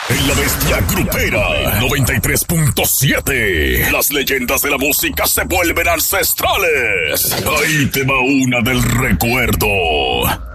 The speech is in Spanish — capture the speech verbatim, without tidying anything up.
En la bestia grupera noventa y tres punto siete. Las leyendas de la música se vuelven ancestrales. Ahí te va una del recuerdo.